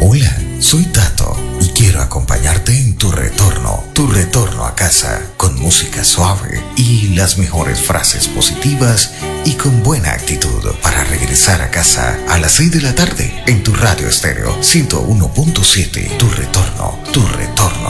Hola, soy Tato y quiero acompañarte en tu retorno a casa, con música suave y las mejores frases positivas y con buena actitud para regresar a casa a las 6 de la tarde en tu radio estéreo 101.7. Tu retorno